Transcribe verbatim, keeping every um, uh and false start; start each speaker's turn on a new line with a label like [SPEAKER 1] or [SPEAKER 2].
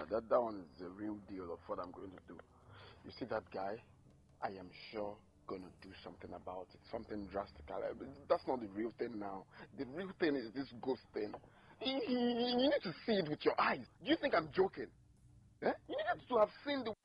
[SPEAKER 1] that, that one is the real deal of what I'm going to do. You see that guy? I am sure gonna do something about it. Something drastic. That's not the real thing now. The real thing is this ghost thing. You, you, you need to see it with your eyes. Do you think I'm joking? Eh? You need to have seen the